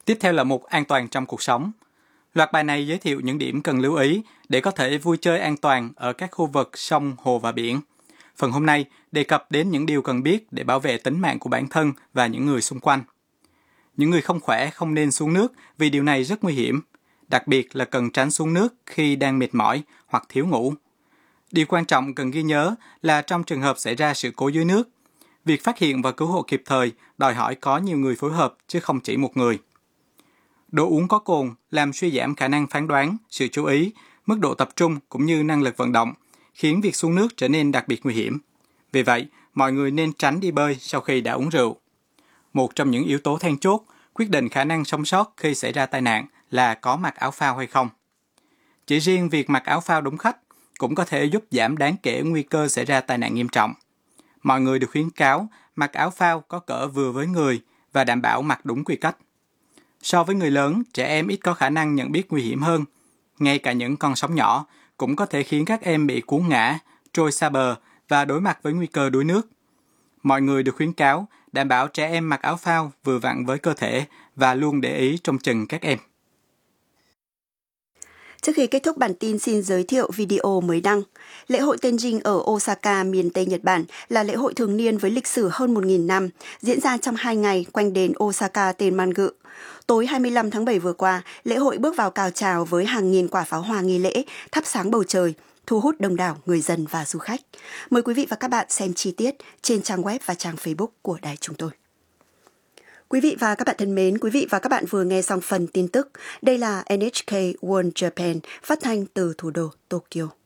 Tiếp theo là mục An toàn trong cuộc sống. Loạt bài này giới thiệu những điểm cần lưu ý để có thể vui chơi an toàn ở các khu vực sông, hồ và biển. Phần hôm nay đề cập đến những điều cần biết để bảo vệ tính mạng của bản thân và những người xung quanh. Những người không khỏe không nên xuống nước vì điều này rất nguy hiểm, đặc biệt là cần tránh xuống nước khi đang mệt mỏi hoặc thiếu ngủ. Điều quan trọng cần ghi nhớ là trong trường hợp xảy ra sự cố dưới nước, việc phát hiện và cứu hộ kịp thời đòi hỏi có nhiều người phối hợp chứ không chỉ một người. Đồ uống có cồn làm suy giảm khả năng phán đoán, sự chú ý, mức độ tập trung cũng như năng lực vận động, khiến việc xuống nước trở nên đặc biệt nguy hiểm. Vì vậy, mọi người nên tránh đi bơi sau khi đã uống rượu. Một trong những yếu tố then chốt quyết định khả năng sống sót khi xảy ra tai nạn là có mặc áo phao hay không. Chỉ riêng việc mặc áo phao đúng cách cũng có thể giúp giảm đáng kể nguy cơ xảy ra tai nạn nghiêm trọng. Mọi người được khuyến cáo mặc áo phao có cỡ vừa với người và đảm bảo mặc đúng quy cách. So với người lớn, trẻ em ít có khả năng nhận biết nguy hiểm hơn. Ngay cả những con sóng nhỏ cũng có thể khiến các em bị cuốn ngã, trôi xa bờ và đối mặt với nguy cơ đuối nước. Mọi người được khuyến cáo đảm bảo trẻ em mặc áo phao vừa vặn với cơ thể và luôn để ý trông chừng các em. Trước khi kết thúc bản tin, xin giới thiệu video mới đăng. Lễ hội Tenjin ở Osaka, miền Tây Nhật Bản là lễ hội thường niên với lịch sử hơn 1.000 năm, diễn ra trong 2 ngày quanh đền Osaka tên Mangự. Tối 25 tháng 7 vừa qua, lễ hội bước vào cao trào với hàng nghìn quả pháo hoa nghi lễ, thắp sáng bầu trời, thu hút đông đảo người dân và du khách. Mời quý vị và các bạn xem chi tiết trên trang web và trang Facebook của đài chúng tôi. Quý vị và các bạn thân mến, quý vị và các bạn vừa nghe xong phần tin tức. Đây là NHK World Japan phát thanh từ thủ đô Tokyo.